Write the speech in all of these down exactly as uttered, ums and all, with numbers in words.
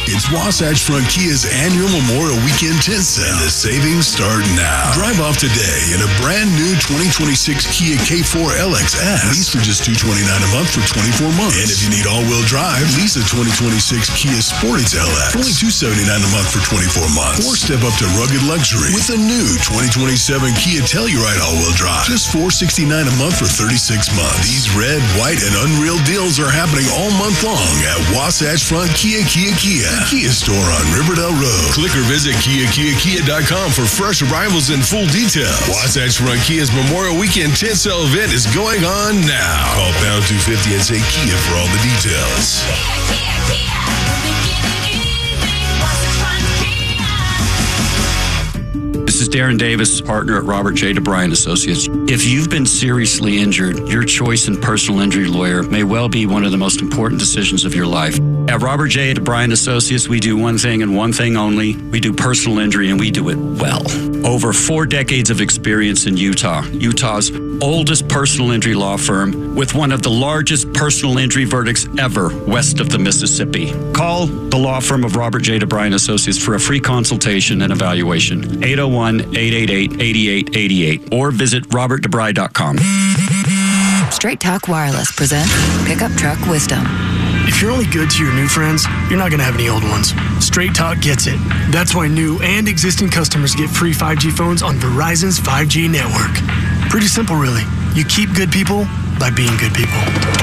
It's Wasatch Front Kia's annual Memorial Weekend tent sale, and the savings start now. Drive off today in a brand new twenty twenty-six Kia K four L X S. Lease for just two hundred twenty-nine dollars a month for twenty-four months. And if you need all-wheel drive, lease a twenty twenty-six Kia Sportage L X for only two hundred seventy-nine dollars a month for twenty-four months. Or step up to rugged luxury with a new twenty twenty-seven Kia Telluride all-wheel drive. Just four hundred sixty-nine dollars a month for thirty-six months. These red, white, and unreal deals are happening all month long at Wasatch Front Kia Kia Kia, the Kia store on Riverdale Road. Click or visit Kia Kia Kia dot com for fresh arrivals and full details. Wasatch Front Kia's Memorial Weekend tent sale event is going on now. Call pound two fifty and say Kia for all the details. Kia, Kia, Kia. Make it easy. Wasatch Front Kia. This is Darren Davis, partner at Robert J. DeBryan Associates. If you've been seriously injured, your choice in personal injury lawyer may well be one of the most important decisions of your life. At Robert J. DeBryan Associates, we do one thing and one thing only. We do personal injury, and we do it well. Over four decades of experience in Utah, Utah's oldest personal injury law firm with one of the largest personal injury verdicts ever west of the Mississippi. Call the law firm of Robert J. DeBryan Associates for a free consultation and evaluation. eight oh one, eight eight eight, eight eight eight eight or visit robert debry dot com. Straight Talk Wireless presents Pickup Truck Wisdom. If you're only good to your new friends, you're not going to have any old ones. Straight Talk gets it. That's why new and existing customers get free five G phones on Verizon's five G network. Pretty simple, really. You keep good people by being good people.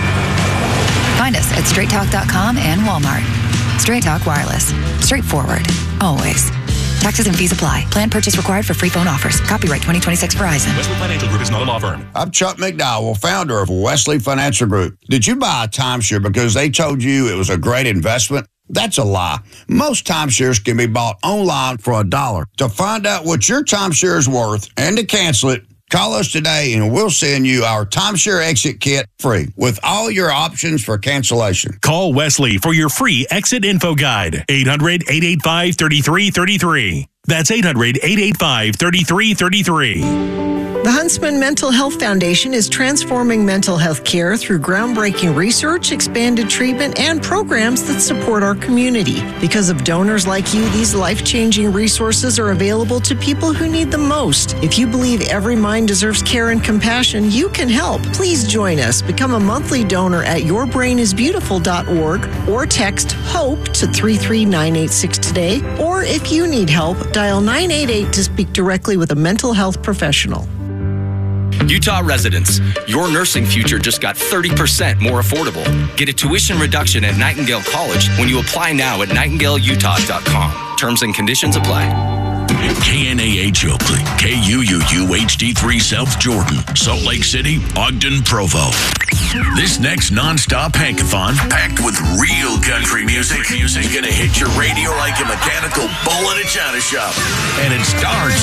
Find us at straight talk dot com and Walmart. Straight Talk Wireless. Straightforward. Always. Taxes and fees apply. Plan purchase required for free phone offers. Copyright twenty twenty-six Verizon. Wesley Financial Group is not a law firm. I'm Chuck McDowell, founder of Wesley Financial Group. Did you buy a timeshare because they told you it was a great investment? That's a lie. Most timeshares can be bought online for a dollar. To find out what your timeshare is worth and to cancel it, call us today and we'll send you our timeshare exit kit free with all your options for cancellation. Call Wesley for your free exit info guide. eight hundred, eight eight five, three three three three. That's eight hundred, eight eight five, three three three three. The Huntsman Mental Health Foundation is transforming mental health care through groundbreaking research, expanded treatment, and programs that support our community. Because of donors like you, these life-changing resources are available to people who need them most. If you believe every mind deserves care and compassion, you can help. Please join us. Become a monthly donor at your brain is beautiful dot org or text HOPE to three three nine eight six today. Or if you need help, dial nine eight eight to speak directly with a mental health professional. Utah residents, your nursing future just got thirty percent more affordable. Get a tuition reduction at Nightingale College when you apply now at nightingale utah dot com. Terms and conditions apply. K N A H Oakley, K U U U H D three South Jordan, Salt Lake City, Ogden, Provo. This next non-stop hankathon, packed with real country music, music gonna hit your radio like a mechanical bull in a china shop. And it starts